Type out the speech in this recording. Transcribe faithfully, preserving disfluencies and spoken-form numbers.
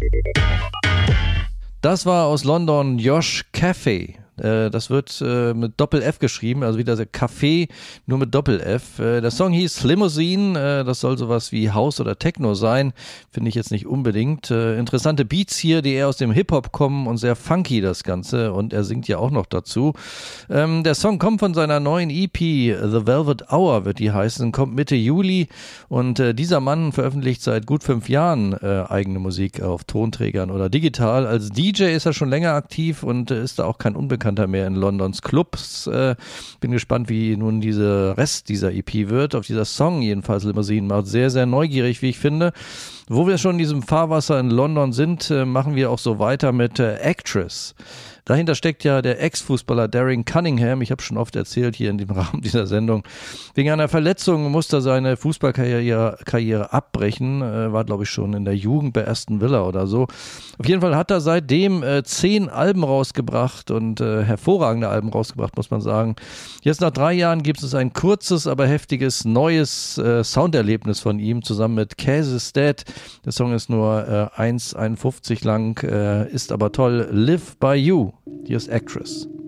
Das war aus London Josh Cafe. Das wird äh, mit Doppel-F geschrieben, also wieder der Café, nur mit Doppel-F. Äh, der Song hieß Limousine, äh, das soll sowas wie House oder Techno sein, finde ich jetzt nicht unbedingt. Äh, interessante Beats hier, die eher aus dem Hip-Hop kommen und sehr funky das Ganze, und er singt ja auch noch dazu. Ähm, der Song kommt von seiner neuen E P, The Velvet Hour wird die heißen, kommt Mitte Juli, und äh, dieser Mann veröffentlicht seit gut fünf Jahren äh, eigene Musik auf Tonträgern oder digital. Als D J ist er schon länger aktiv und äh, ist da auch kein Unbekannter mehr in Londons Clubs. Äh, bin gespannt, wie nun dieser Rest dieser E P wird. Auf dieser Song jedenfalls, Limousine, macht sehr, sehr neugierig, wie ich finde. Wo wir schon in diesem Fahrwasser in London sind, äh, machen wir auch so weiter mit äh, Actress. Dahinter steckt ja der Ex-Fußballer Darren Cunningham. Ich habe schon oft erzählt hier in dem Rahmen dieser Sendung. Wegen einer Verletzung musste er seine Fußballkarriere Karriere abbrechen. Äh, war, glaube ich, schon in der Jugend bei Aston Villa oder so. Auf jeden Fall hat er seitdem äh, zehn Alben rausgebracht und äh, hervorragende Alben rausgebracht, muss man sagen. Jetzt nach drei Jahren gibt es ein kurzes, aber heftiges neues äh, Sounderlebnis von ihm zusammen mit Cases Dead. Der Song ist nur äh, eins einundfünfzig lang, äh, ist aber toll. Live by You. Hier ist Actress.